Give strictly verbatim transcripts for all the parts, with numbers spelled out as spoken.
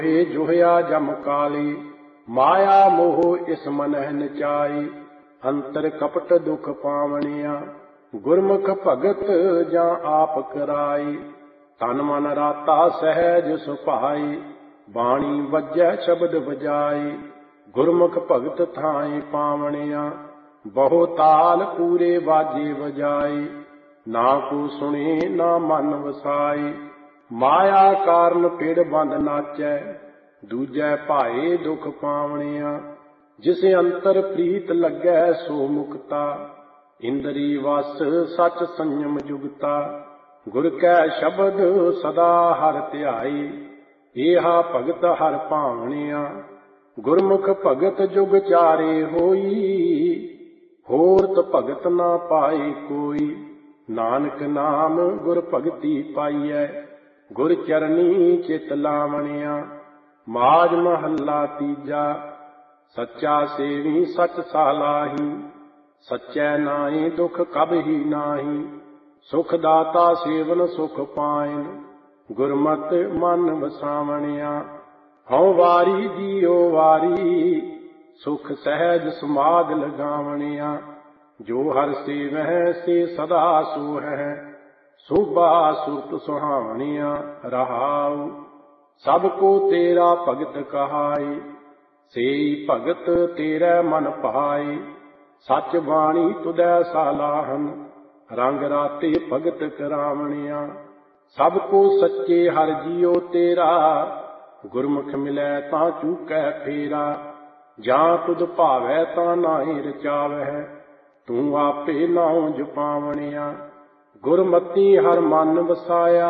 हे जोहया जम काली, माया मोह इस मनह नचाई। अंतर कपट दुख पावनिया, गुरमुख भगत जा आप कराई। तन मन राता सहज सुभाई, बाणी वजै शब्द बजाई। गुरमुख भगत थाई पावनिया, बहु ताल पूरे बाजे बजाई। ना को सुने ना मन वसाई, माया कारण पेड़ बंद नाचै। दूजै भाए दुख पावनिया, जिस अंतर प्रीत लगै सो मुक्ता। इंद्री वस सच संयम जुगता, गुर कै शब्द सदा हर ध्याई। एहा भगत हर भावनिया, गुरमुख भगत जुग चारे होई। होरत भगत ना पाए कोई, नानक नाम गुर भगति पाईਐ। गुर चरनी चित लावनिया, माज महला तीजा। सच्चा सेवी सच सालाही, सच्चै नाई दुख कबहि नाही। सुख दाता सेवन सुख पाइन, गुरमत मन वसावनिया। हਉ वारी जियो वारी, सुख सहज समाध लगावनिया। जो हर सेवह से सदा सोहै, शोभा सुरत सुहावनिया। रहाउ सब को तेरा भगत कहाई, सेई भगत तेरै मन भाई। सच बाणी तुदै सालाहन, रंग राते भगत करावनिया। सब को सच्चे हर जियो तेरा, गुरमुख मिलै तां चूकै फेरा। जां तुद भावै तां नाहीं रचावै, तू आपे नाਉ जपावनिया। गुरमति हर मन वसाया,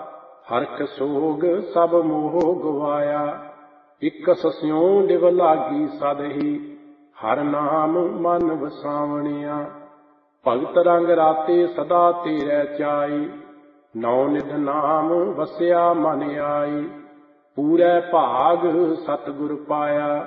हरख सोग सब मोह गवाया। इकस स्यों लिव लागी सदहि, हर नाम मन वसावनिया। भगत रंग राते सदा तेरै चाई, नौ निध नाम वसिया मन आई। पूरै भाग सतगुर पाया,